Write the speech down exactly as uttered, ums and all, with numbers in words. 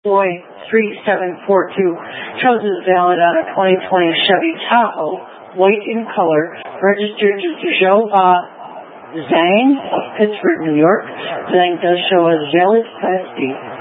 Boy three seven four two chose is valid on a twenty twenty Chevy Tahoe, white in color, registered to Joe uh, Zhang of Pittsburgh, New York. Zhang does show as valid Class D.